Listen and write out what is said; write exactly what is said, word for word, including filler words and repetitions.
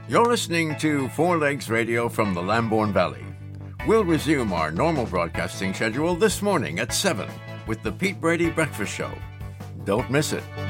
You're listening to Four Legs Radio from the Lambourne Valley. We'll resume our normal broadcasting schedule this morning at seven with the Pete Brady Breakfast Show. Don't miss it.